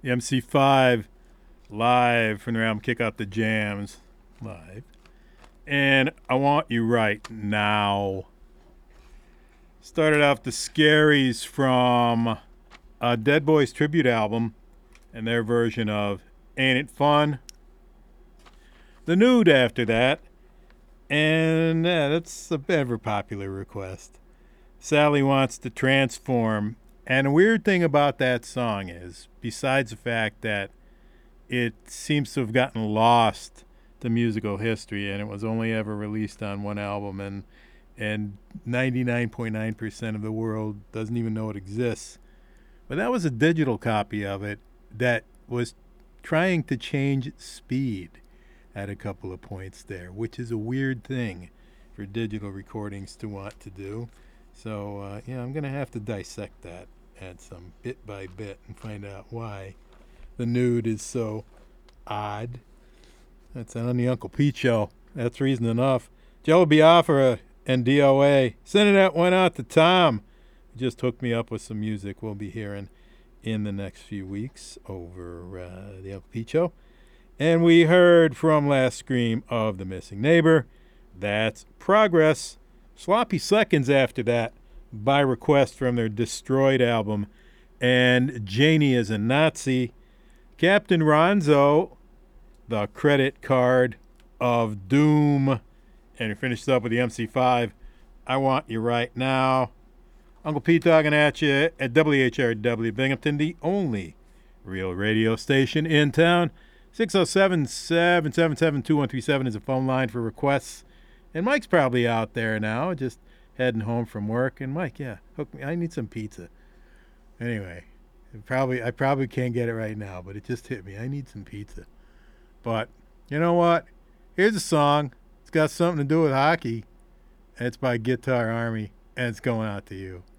The MC5 live from the album Kick Out the Jams live. And I Want You Right Now. Started off the Scaries from a Dead Boys tribute album and their version of Ain't It Fun? The Nude after that. And that's a ever popular request. Sally Wants to Transform. And the weird thing about that song is, besides the fact that it seems to have gotten lost to musical history and it was only ever released on one album, and 99.9% of the world doesn't even know it exists. But that was a digital copy of it that was trying to change speed at a couple of points there, which is a weird thing for digital recordings to want to do. So, I'm going to have to dissect that at some bit by bit and find out why the Nude is so odd. That's on the Uncle Pete Show. That's reason enough. Jello Biafra and DOA. Sending that one out to Tom. He just hooked me up with some music we'll be hearing in the next few weeks over the Uncle Pete Show. And we heard from Last Scream of the Missing Neighbor. That's Progress. Sloppy Seconds after that, by request from their Destroyed album. And Janie is a Nazi. Captain Ronzo, the credit card of Doom. And we finished up with the MC5, I Want You Right Now. Uncle Pete talking at you at WHRW Binghamton, the only real radio station in town. 607-777-2137 is a phone line for requests. And Mike's probably out there now, just heading home from work. And Mike, hook me. I need some pizza. Anyway, I probably can't get it right now, but it just hit me. I need some pizza. But you know what? Here's a song. It's got something to do with hockey. And it's by Guitar Army, and it's going out to you.